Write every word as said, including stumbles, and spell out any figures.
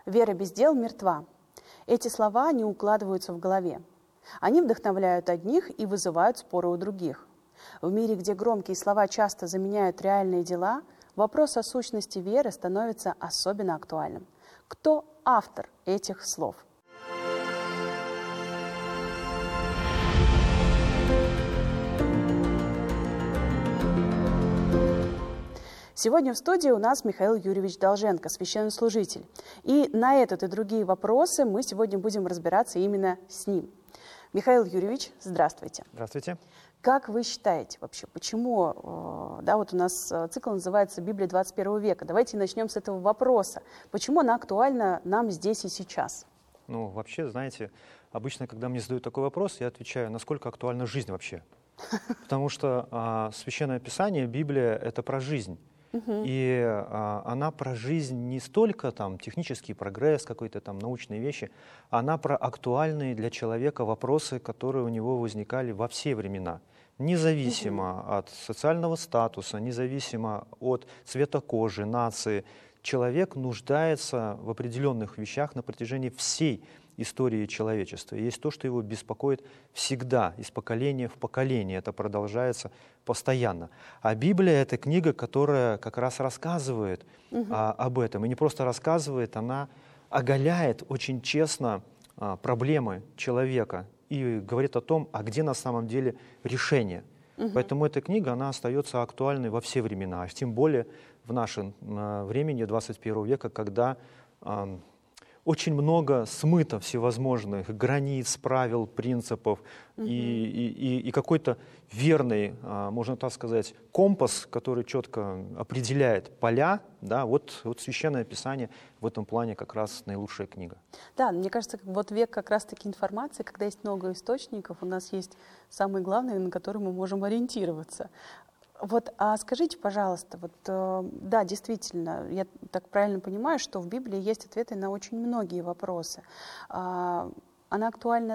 «Вера без дел мертва». Эти слова не укладываются в голове. Они вдохновляют одних и вызывают споры у других. В мире, где громкие слова часто заменяют реальные дела, вопрос о сущности веры становится особенно актуальным. Кто автор этих слов? Сегодня в студии у нас Михаил Юрьевич Долженко, священнослужитель. И на этот и другие вопросы мы сегодня будем разбираться именно с ним. Михаил Юрьевич, здравствуйте. Здравствуйте. Как вы считаете вообще, почему, да, вот у нас цикл называется «Библия двадцать первого века». Давайте начнем с этого вопроса. Почему она актуальна нам здесь и сейчас? Ну, вообще, знаете, обычно, когда мне задают такой вопрос, я отвечаю, насколько актуальна жизнь вообще. Потому что а, Священное Писание, Библия — это про жизнь. И а, она про жизнь не столько там технический прогресс, какой-то там научные вещи, она про актуальные для человека вопросы, которые у него возникали во все времена. Независимо угу. от социального статуса, независимо от цвета кожи, нации, человек нуждается в определенных вещах на протяжении всей истории человечества. И есть то, что его беспокоит всегда, из поколения в поколение. Это продолжается постоянно. А Библия — это книга, которая как раз рассказывает угу. а, об этом. И не просто рассказывает, она оголяет очень честно а, проблемы человека и говорит о том, а где на самом деле решение. Угу. Поэтому эта книга, она остается актуальной во все времена, а тем более в нашем а, времени двадцать первого века, когда а, очень много смыто всевозможных границ, правил, принципов угу. и, и, и какой-то верный, можно так сказать, компас, который четко определяет поля. Да, вот, вот Священное Писание в этом плане как раз наилучшая книга. Да, мне кажется, вот век как раз-таки информации, когда есть много источников, у нас есть самый главный, на который мы можем ориентироваться. Вот, а скажите, пожалуйста, вот, э, да, действительно, я так правильно понимаю, что в Библии есть ответы на очень многие вопросы. А, она актуальна